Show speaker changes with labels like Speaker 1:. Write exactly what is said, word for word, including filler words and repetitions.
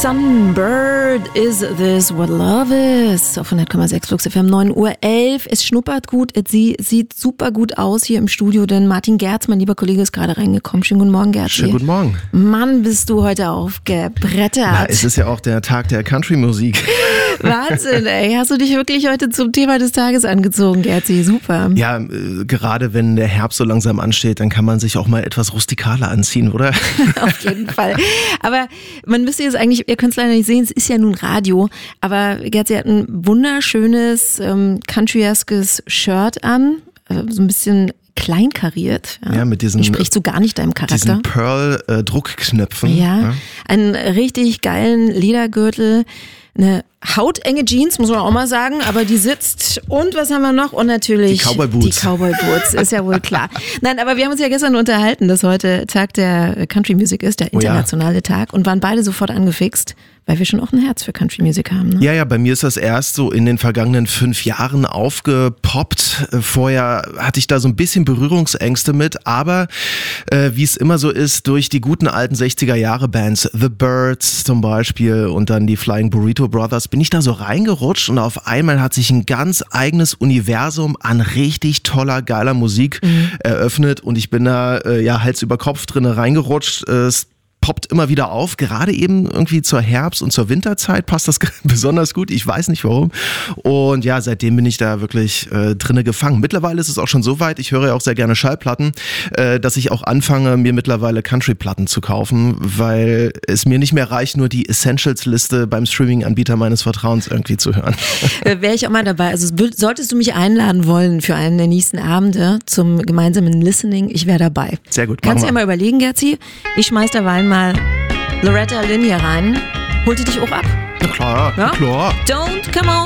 Speaker 1: Sunbird, is this what love is? Auf hundert Komma sechs Flux F M, neun Uhr elf. Es schnuppert gut, es sieht super gut aus hier im Studio, denn Martin Gerz, mein lieber Kollege, ist gerade reingekommen. Schönen guten Morgen, Gerz.
Speaker 2: Schönen guten Morgen.
Speaker 1: Mann, bist du heute aufgebrettert.
Speaker 2: Na, es ist ja auch der Tag der Country-Musik.
Speaker 1: Wahnsinn, ey. Hast du dich wirklich heute zum Thema des Tages angezogen, Gerzi? Super.
Speaker 2: Ja, äh, gerade wenn der Herbst so langsam ansteht, dann kann man sich auch mal etwas rustikaler anziehen, oder?
Speaker 1: Auf jeden Fall. Aber man müsste jetzt eigentlich, ihr könnt es leider nicht sehen, es ist ja nun Radio, aber Gerzi hat ein wunderschönes ähm, country-eskes Shirt an, also so ein bisschen kleinkariert. Ja,
Speaker 2: ja, mit diesen,
Speaker 1: entspricht so gar nicht deinem Charakter.
Speaker 2: Diesen Pearl-Druckknöpfen.
Speaker 1: Ja,
Speaker 2: ja,
Speaker 1: einen richtig geilen Ledergürtel, eine hautenge Jeans, muss man auch mal sagen, aber die sitzt. Und was haben wir noch? Und natürlich
Speaker 2: die Cowboy Boots.
Speaker 1: Die Cowboy Boots, ist ja wohl klar. Nein, aber wir haben uns ja gestern unterhalten, dass heute Tag der Country Music ist, der internationale oh ja. Tag, und waren beide sofort angefixt, weil wir schon auch ein Herz für Country Music haben. Ne?
Speaker 2: Ja, ja, bei mir ist das erst so in den vergangenen fünf Jahren aufgepoppt. Vorher hatte ich da so ein bisschen Berührungsängste mit, aber äh, wie es immer so ist, durch die guten alten sechziger Jahre Bands, The Byrds zum Beispiel und dann die Flying Burrito Brothers, bin ich da so reingerutscht und auf einmal hat sich ein ganz eigenes Universum an richtig toller, geiler Musik mhm. eröffnet und ich bin da äh, ja Hals über Kopf drin reingerutscht. Es poppt immer wieder auf, gerade eben irgendwie zur Herbst- und zur Winterzeit passt das besonders gut, ich weiß nicht warum. Und ja, seitdem bin ich da wirklich äh, drinne gefangen. Mittlerweile ist es auch schon so weit, ich höre ja auch sehr gerne Schallplatten, äh, dass ich auch anfange, mir mittlerweile Country-Platten zu kaufen, weil es mir nicht mehr reicht, nur die Essentials-Liste beim Streaming-Anbieter meines Vertrauens irgendwie zu hören.
Speaker 1: Äh, Wäre ich auch mal dabei. Also solltest du mich einladen wollen für einen der nächsten Abende zum gemeinsamen Listening, ich wäre dabei.
Speaker 2: Sehr gut.
Speaker 1: Kannst du ja mal überlegen, Gerzi? Ich schmeiß derweil mal Loretta Lynn hier rein. Holt die dich auch ab?
Speaker 2: Na klar,
Speaker 1: ja?
Speaker 2: klar.
Speaker 1: Don't come on.